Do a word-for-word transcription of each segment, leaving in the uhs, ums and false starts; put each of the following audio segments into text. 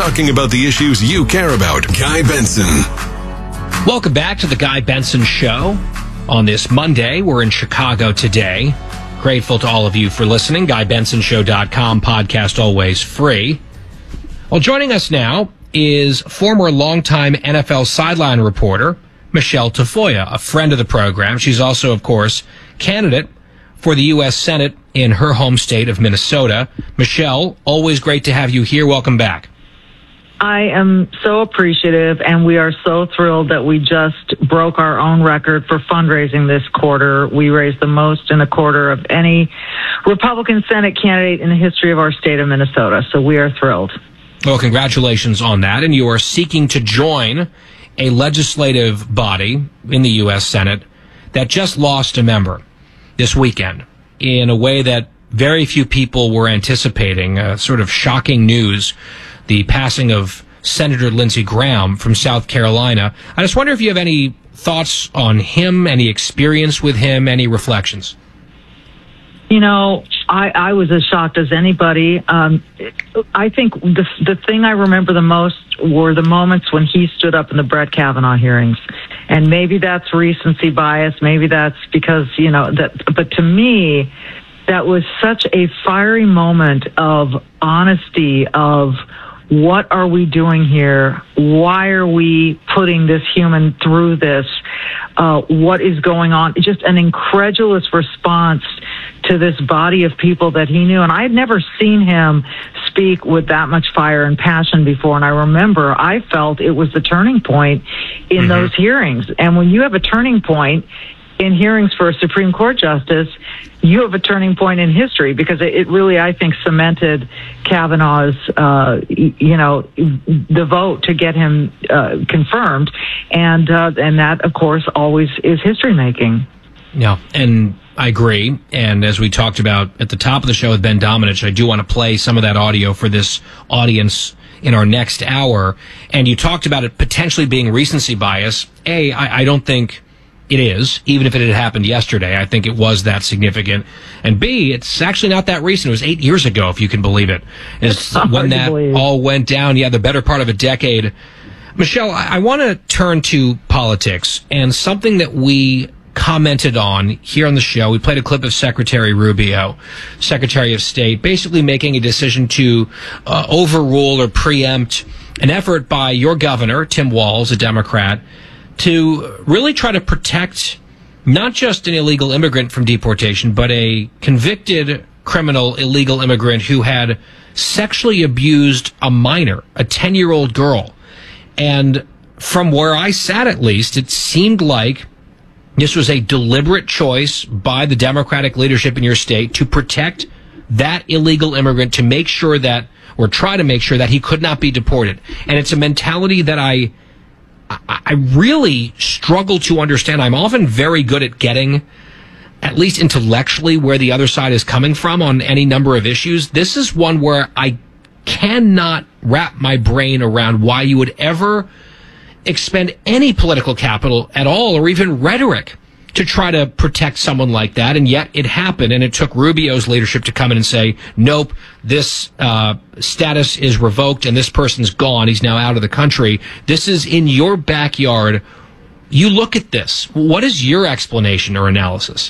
talking about the issues you care about. Guy Benson. Welcome back to the Guy Benson Show. On this Monday, we're in Chicago today. Grateful to all of you for listening. Guy Benson Show dot com, podcast always free. Well, joining us now is former longtime N F L sideline reporter, Michelle Tafoya, a friend of the program. She's also, of course, candidate for the U S Senate in her home state of Minnesota. Michelle, always great to have you here. Welcome back. I am so appreciative, and we are so thrilled that we just broke our own record for fundraising this quarter. We raised the most in a quarter of any Republican Senate candidate in the history of our state of Minnesota, so we are thrilled. Well, congratulations on that, and you are seeking to join a legislative body in the U S Senate that just lost a member this weekend in a way that very few people were anticipating. Uh, sort of shocking news, the passing of Senator Lindsey Graham from South Carolina. I just wonder if you have any thoughts on him, any experience with him, any reflections. You know, I, I was as shocked as anybody. Um, I think the the thing I remember the most were the moments when he stood up in the Brett Kavanaugh hearings. And maybe that's recency bias. Maybe that's because, you know, that. But to me, that was such a fiery moment of honesty, of what are we doing here? Why are we putting this human through this? Uh, what is going on? Just an incredulous response to this body of people that he knew. And I had never seen him speak with that much fire and passion before. And I remember I felt it was the turning point in mm-hmm. those hearings. And when you have a turning point in hearings for a Supreme Court justice, you have a turning point in history, because it, it really, I think, cemented Kavanaugh's, uh, you know, the vote to get him uh, confirmed. And, uh, and that, of course, always is history making. Yeah, and I agree. And as we talked about at the top of the show with Ben Domenech, I do want to play some of that audio for this audience in our next hour. And you talked about it potentially being recency bias. A, I, I don't think it is, even if it had happened yesterday. I think it was that significant. And B, it's actually not that recent. It was eight years ago, if you can believe it. It's when that all went down, yeah, the better part of a decade. Michelle, I, I want to turn to politics and something that we commented on here on the show. We played a clip of Secretary Rubio, Secretary of State, basically making a decision to uh, overrule or preempt an effort by your governor, Tim Walz, a Democrat, to really try to protect not just an illegal immigrant from deportation, but a convicted criminal illegal immigrant who had sexually abused a minor, a ten-year-old girl. And from where I sat, at least, it seemed like this was a deliberate choice by the Democratic leadership in your state to protect that illegal immigrant, to make sure that, or try to make sure that he could not be deported. And it's a mentality that I I really struggle to understand. I'm often very good at getting, at least intellectually, where the other side is coming from on any number of issues. This is one where I cannot wrap my brain around why you would ever expend any political capital at all, or even rhetoric, to try to protect someone like that. And yet it happened, and it took Rubio's leadership to come in and say, nope, this uh, status is revoked and this person's gone. He's now out of the country. This is in your backyard. You look at this. What is your explanation or analysis?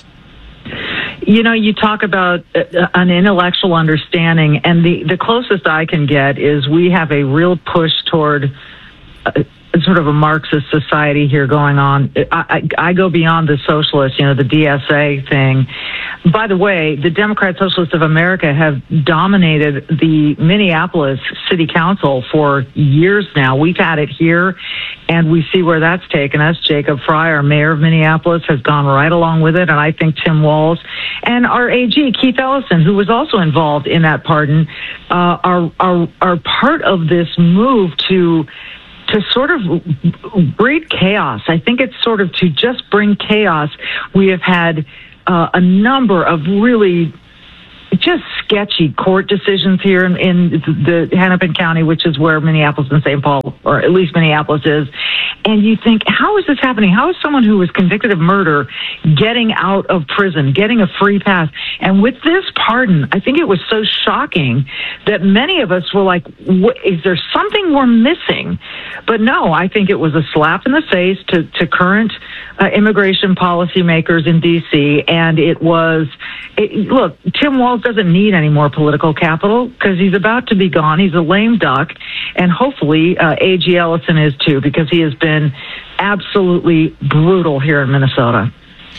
You know, you talk about an intellectual understanding, and the, the closest I can get is we have a real push toward uh, sort of a Marxist society here going on. I, I, I go beyond the socialist, you know, the D S A thing. By the way, the Democrat Socialists of America have dominated the Minneapolis City Council for years now. We've had it here, and we see where that's taken us. Jacob Fry, our mayor of Minneapolis, has gone right along with it, and I think Tim Walz and our A G, Keith Ellison, who was also involved in that pardon, uh, are, are, are part of this move to to sort of breed chaos. I think it's sort of to just bring chaos. We have had uh, a number of really just sketchy court decisions here in, in the Hennepin County, which is where Minneapolis and Saint Paul, or at least Minneapolis is. And you think, how is this happening? How is someone who was convicted of murder getting out of prison, getting a free pass? And with this pardon, I think it was so shocking that many of us were like, is there something we're missing? But no, I think it was a slap in the face to, to current uh, immigration policymakers in D C. And it was, it, look, Tim Walz doesn't need any more political capital because he's about to be gone. He's a lame duck. And hopefully uh, A G Ellison is too, because he has been absolutely brutal here in Minnesota.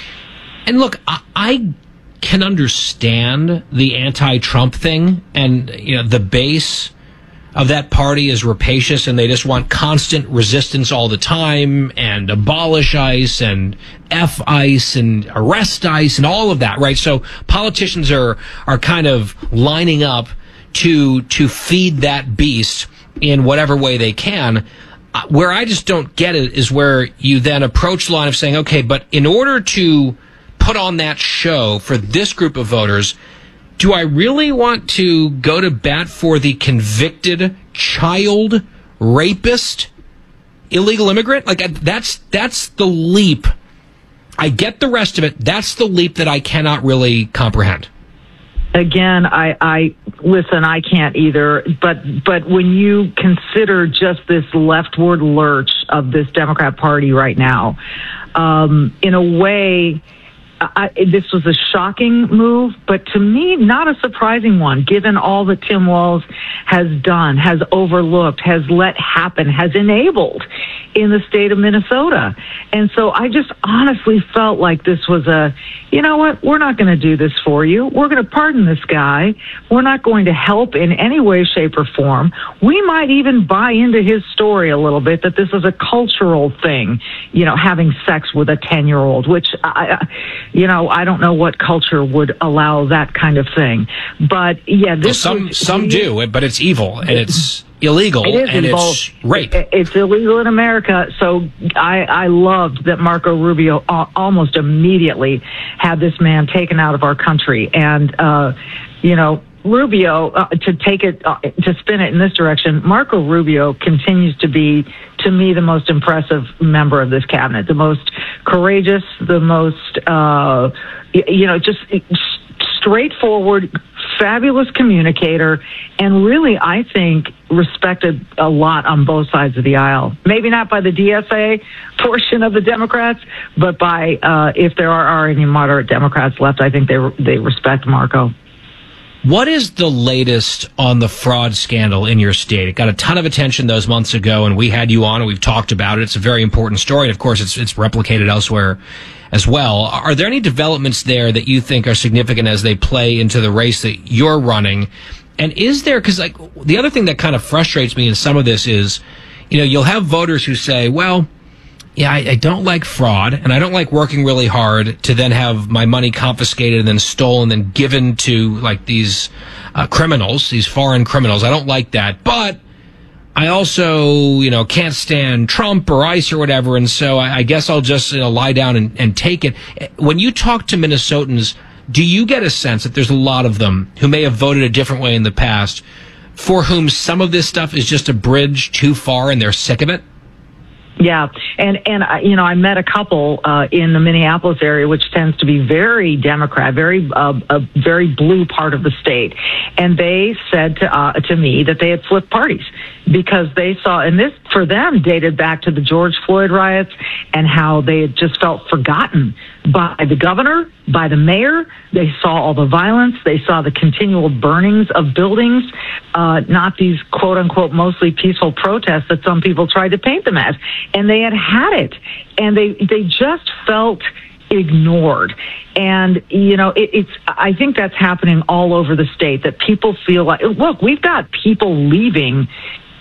And look, I, I can understand the anti-Trump thing, and you know the base of that party is rapacious, and they just want constant resistance all the time, and abolish ICE, and F ICE, and arrest ICE, and all of that, right? So politicians are are kind of lining up to to feed that beast in whatever way they can. Where I just don't get it is where you then approach the line of saying, okay, but in order to put on that show for this group of voters, do I really want to go to bat for the convicted child rapist illegal immigrant? Like, that's that's the leap. I get the rest of it. That's the leap that I cannot really comprehend. Again, I, I listen, I can't either, but but when you consider just this leftward lurch of this Democrat Party right now, um, in a way, I, this was a shocking move, but to me, not a surprising one, given all that Tim Walz has done, has overlooked, has let happen, has enabled in the state of Minnesota. And so I just honestly felt like this was a, you know what, we're not going to do this for you. We're going to pardon this guy. We're not going to help in any way, shape, or form. We might even buy into his story a little bit that this is a cultural thing, you know, having sex with a ten-year-old, which, I, you know, I don't know what culture would allow that kind of thing. But, yeah, this well, some was, some do, but it's evil, and it's illegal, it and evil. It's rape. It's illegal in America. So I, I loved that Marco Rubio almost immediately had this man taken out of our country. And, uh, you know, Rubio, uh, to take it, uh, to spin it in this direction, Marco Rubio continues to be, to me, the most impressive member of this cabinet, the most courageous, the most, uh, you know, just straightforward, fabulous communicator, and really, I think, respected a lot on both sides of the aisle. Maybe not by the D S A portion of the Democrats, but by, uh, if there are, are any moderate Democrats left, I think they they respect Marco. What is the latest on the fraud scandal in your state? It got a ton of attention those months ago, and we had you on, and we've talked about it. It's a very important story, and of course, it's it's replicated elsewhere as well. Are there any developments there that you think are significant as they play into the race that you're running? And is there, because like the other thing that kind of frustrates me in some of this is, you know, you'll have voters who say, well, yeah, I, I don't like fraud, and I don't like working really hard to then have my money confiscated and then stolen and given to like these uh, criminals, these foreign criminals. I don't like that, but I also, you know, can't stand Trump or ICE or whatever, and so I, I guess I'll just, you know, lie down and, and take it. When you talk to Minnesotans, do you get a sense that there's a lot of them who may have voted a different way in the past, for whom some of this stuff is just a bridge too far and they're sick of it? Yeah, and and I, you know, I met a couple uh, in the Minneapolis area, which tends to be very Democrat, very uh, a very blue part of the state, and they said to uh, to me that they had flipped parties because they saw, and this for them dated back to the George Floyd riots and how they had just felt forgotten by the governor, by the mayor. They saw all the violence. They saw the continual burnings of buildings, uh, not these quote unquote mostly peaceful protests that some people tried to paint them as. And they had had it, and they they just felt ignored. And, you know, it, it's, I think that's happening all over the state, that people feel like, look, we've got people leaving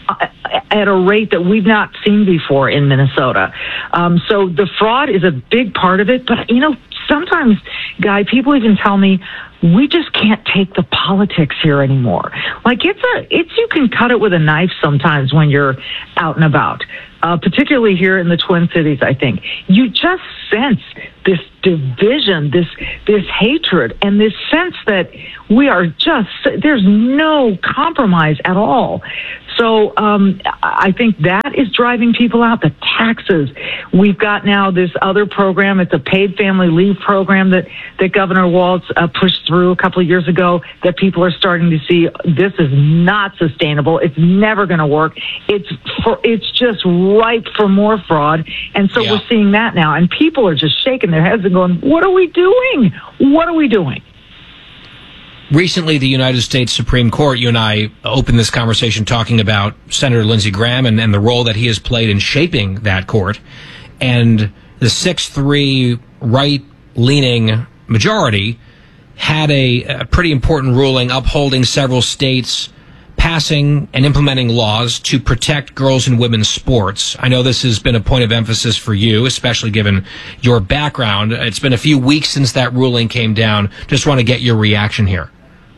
at a rate that we've not seen before in Minnesota. Um, so the fraud is a big part of it, but, you know, sometimes, Guy, people even tell me, we just can't take the politics here anymore. Like it's a, it's, you can cut it with a knife sometimes when you're out and about, uh, particularly here in the Twin Cities, I think. You just sense this division, this, this hatred, and this sense that we are just, there's no compromise at all. So um, I think that is driving people out. The taxes. We've got now this other program. It's a paid family leave program that, that Governor Walz uh, pushed through a couple of years ago that people are starting to see this is not sustainable. It's never going to work. It's for, it's just ripe for more fraud. And so yeah. we're seeing that now. And people are just shaking their heads and going, what are we doing? What are we doing? Recently, the United States Supreme Court, you and I opened this conversation talking about Senator Lindsey Graham and, and the role that he has played in shaping that court. And the six three right-leaning majority had a, a pretty important ruling upholding several states passing and implementing laws to protect girls and women's sports. I know this has been a point of emphasis for you, especially given your background. It's been a few weeks since that ruling came down. Just want to get your reaction here.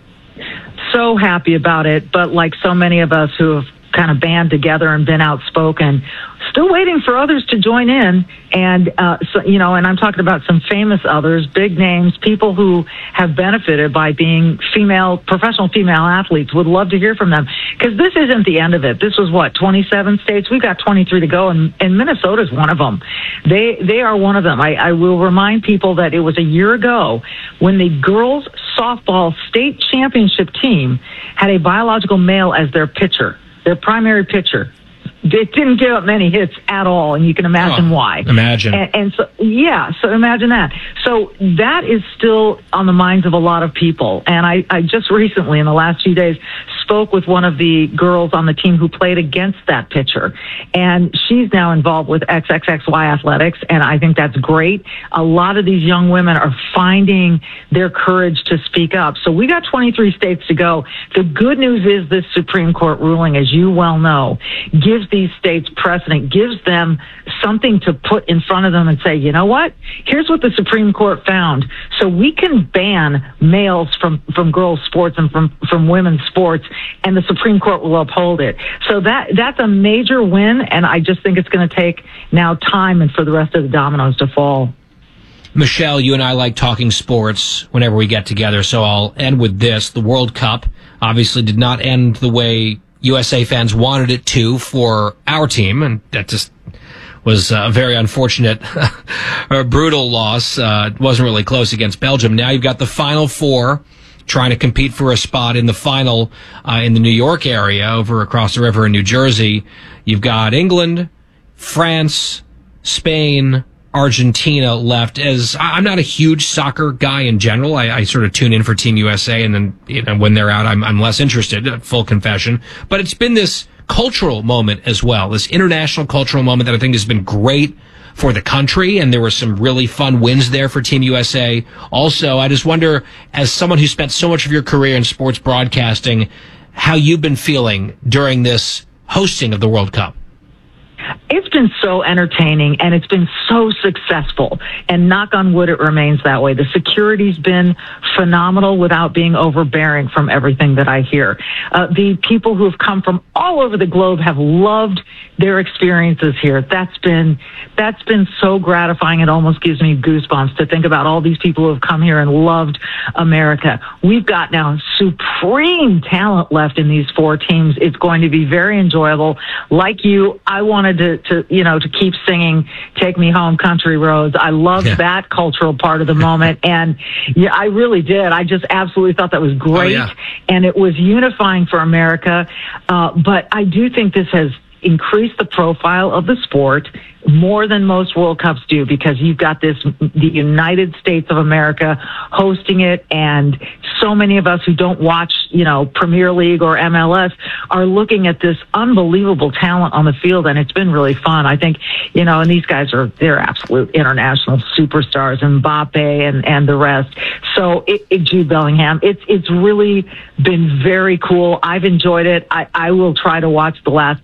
So happy about it, but like so many of us who have kind of band together and been outspoken, still waiting for others to join in. And, uh, so, you know, and I'm talking about some famous others, big names, people who have benefited by being female, professional female athletes. Would love to hear from them. Because this isn't the end of it. This was what, twenty-seven states? We've got twenty-three to go, and, and Minnesota's one of them. They, they are one of them. I, I will remind people that it was a year ago when the girls softball state championship team had a biological male as their pitcher. Their primary pitcher. It didn't give up many hits at all, and you can imagine oh, why. Imagine. And, and so, yeah, so imagine that. So that is still on the minds of a lot of people. And I, I just recently, in the last few days, spoke with one of the girls on the team who played against that pitcher. And she's now involved with X X X Y Athletics, and I think that's great. A lot of these young women are finding their courage to speak up. So we got twenty-three states to go. The good news is this Supreme Court ruling, as you well know, gives these states precedent, gives them something to put in front of them and say, you know what? Here's what the Supreme Court found. So we can ban males from, from girls' sports and from, from women's sports, and the Supreme Court will uphold it. So that that's a major win, and I just think it's going to take now time and for the rest of the dominoes to fall. Michelle, you and I like talking sports whenever we get together, so I'll end with this. The World Cup obviously did not end the way U S A fans wanted it to for our team, and that just was a very unfortunate, or brutal loss. Uh, it wasn't really close against Belgium. Now you've got the Final Four trying to compete for a spot in the final uh, in the New York area over across the river in New Jersey. You've got England, France, Spain, Argentina left. As I'm not a huge soccer guy in general, I, I sort of tune in for Team U S A, and then you know, when they're out, I'm, I'm less interested. Full confession. But it's been this cultural moment as well, this international cultural moment that I think has been great for the country, and there were some really fun wins there for Team U S A. Also, I just wonder, as someone who spent so much of your career in sports broadcasting, how you've been feeling during this hosting of the World Cup. It's been so entertaining, and it's been so successful, and knock on wood, it remains that way. The security's been phenomenal without being overbearing from everything that I hear. Uh, the people who have come from all over the globe have loved their experiences here. That's been, that's been so gratifying. It almost gives me goosebumps to think about all these people who have come here and loved America. We've got now supreme talent left in these four teams. It's going to be very enjoyable. Like you, I wanted to, to you know, to keep singing Take Me Home Country Roads. I loved yeah. that cultural part of the moment. And yeah, I really did. I just absolutely thought that was great. Oh, yeah. And it was unifying for America. Uh, but I do think this has increased the profile of the sport more than most World Cups do, because you've got this, the United States of America hosting it, and so many of us who don't watch, you know, Premier League or M L S are looking at this unbelievable talent on the field, and it's been really fun. I think, you know, and these guys are, they're absolute international superstars, Mbappe and, and the rest. So it, it, Jude Bellingham, it's, it's really been very cool. I've enjoyed it. I, I will try to watch the last two games. I'll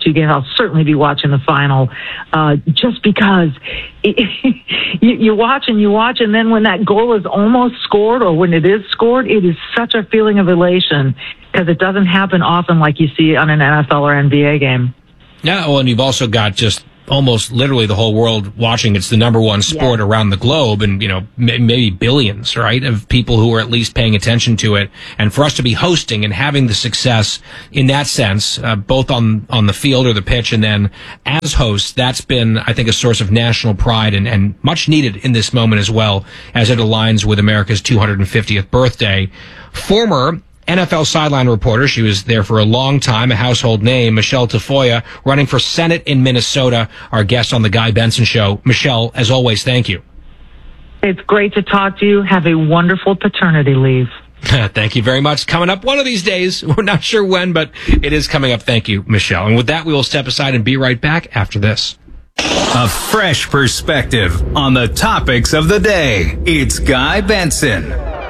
I'll certainly be watching the final, uh, just because it, you, you watch and you watch, and then when that goal is almost scored or when it is scored, it is such a feeling of elation because it doesn't happen often like you see on an N F L or N B A game. Yeah, well, and you've also got just almost literally the whole world watching. It's the number one sport yeah. around the globe, and, you know, m- maybe billions, right, of people who are at least paying attention to it. And for us to be hosting and having the success in that sense, uh, both on, on the field or the pitch and then as hosts, that's been, I think, a source of national pride and, and much needed in this moment as well, as it aligns with America's two hundred fiftieth birthday. Former N F L sideline reporter. She was there for a long time, a household name. Michelle Tafoya, running for Senate in Minnesota, our guest on the Guy Benson Show. Michelle, as always, thank you. It's great to talk to you. Have a wonderful paternity leave. Thank you very much. Coming up one of these days. We're not sure when, but it is coming up. Thank you, Michelle. And with that, we will step aside and be right back after this. A fresh perspective on the topics of the day. It's Guy Benson.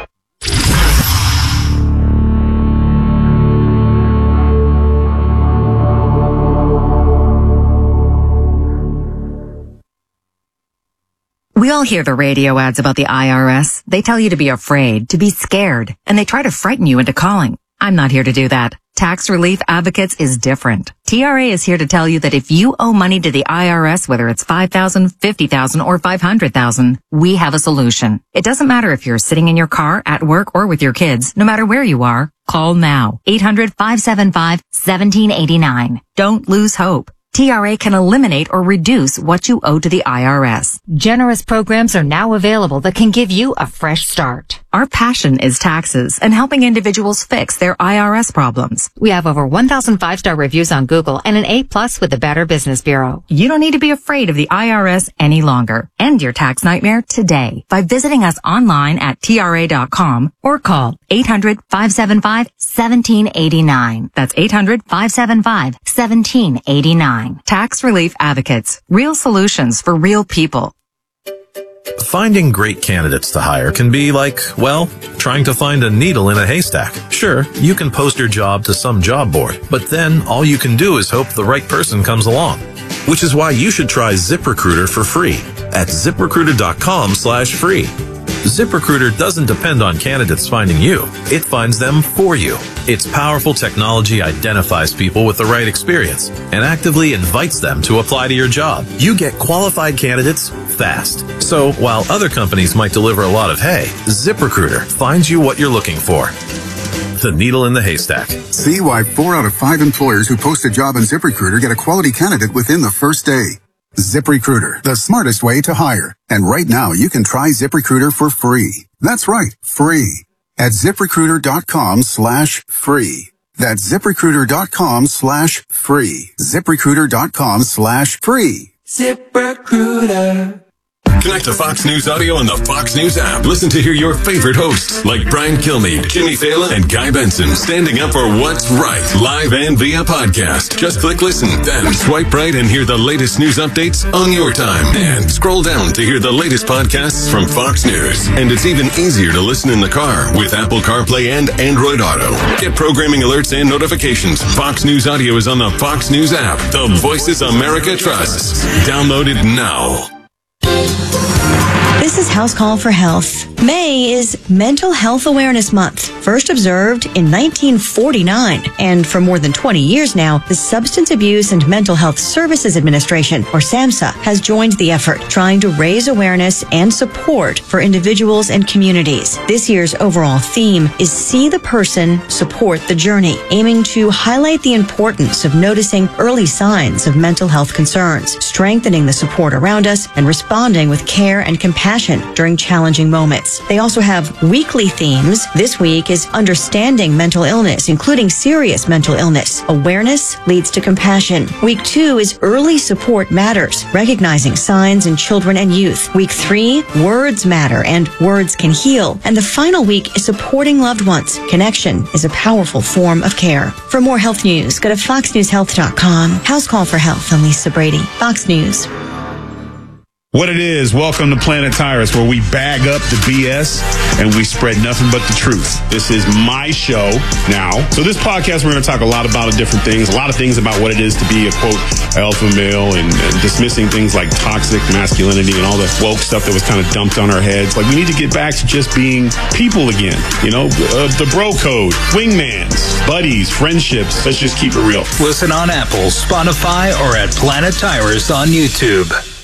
We all hear the radio ads about the I R S. They tell you to be afraid, to be scared, and they try to frighten you into calling. I'm not here to do that. Tax Relief Advocates is different. T R A is here to tell you that if you owe money to the I R S, whether it's five thousand dollars, fifty thousand dollars, or five hundred thousand dollars, we have a solution. It doesn't matter if you're sitting in your car, at work, or with your kids. No matter where you are, call now. eight hundred, five seven five, one seven eight nine. Don't lose hope. T R A can eliminate or reduce what you owe to the I R S. Generous programs are now available that can give you a fresh start. Our passion is taxes and helping individuals fix their I R S problems. We have over one thousand five-star reviews on Google and an A plus with the Better Business Bureau. You don't need to be afraid of the I R S any longer. End your tax nightmare today by visiting us online at T R A dot com or call eight hundred, five seven five, one seven eight nine. That's eight hundred, five seven five, one seven eight nine. Tax Relief Advocates. Real solutions for real people. Finding great candidates to hire can be like, well, trying to find a needle in a haystack. Sure, you can post your job to some job board, but then all you can do is hope the right person comes along. Which is why you should try ZipRecruiter for free at ZipRecruiter.com slash free. ZipRecruiter doesn't depend on candidates finding you. It finds them for you. Its powerful technology identifies people with the right experience and actively invites them to apply to your job. You get qualified candidates fast. So while other companies might deliver a lot of hay, ZipRecruiter finds you what you're looking for. The needle in the haystack. See why four out of five employers who post a job on ZipRecruiter get a quality candidate within the first day. ZipRecruiter, the smartest way to hire. And right now, you can try ZipRecruiter for free. That's right, free. At ZipRecruiter.com slash free. That's ZipRecruiter.com slash free. ZipRecruiter.com slash free. ZipRecruiter. Connect to Fox News Audio on the Fox News app. Listen to hear your favorite hosts like Brian Kilmeade, Jimmy Fallon, and Guy Benson standing up for what's right, live and via podcast. Just click listen, then swipe right and hear the latest news updates on your time. And scroll down to hear the latest podcasts from Fox News. And it's even easier to listen in the car with Apple CarPlay and Android Auto. Get programming alerts and notifications. Fox News Audio is on the Fox News app. The Voices America trusts. Download it now. This is House Call for Health. May is Mental Health Awareness Month, first observed in nineteen forty-nine. And for more than twenty years now, the Substance Abuse and Mental Health Services Administration, or SAMHSA, has joined the effort, trying to raise awareness and support for individuals and communities. This year's overall theme is See the Person, Support the Journey, aiming to highlight the importance of noticing early signs of mental health concerns, strengthening the support around us, and responding with care and compassion during challenging moments. They also have weekly themes. This week is Understanding Mental Illness, including serious mental illness. Awareness leads to compassion. Week two is Early Support Matters, recognizing signs in children and youth. Week three, Words Matter and Words Can Heal. And the final week is Supporting Loved Ones. Connection is a powerful form of care. For more health news, go to fox news health dot com. House Call for Health. I'm Lisa Brady, Fox News. What it is, welcome to Planet Tyrus, where we bag up the B S and we spread nothing but the truth. This is my show now. So this podcast, we're going to talk a lot about different things, a lot of things about what it is to be a, quote, alpha male and, and dismissing things like toxic masculinity and all the woke stuff that was kind of dumped on our heads. Like, we need to get back to just being people again. You know, uh, the bro code, wingmans, buddies, friendships. Let's just keep it real. Listen on Apple, Spotify, or at Planet Tyrus on YouTube.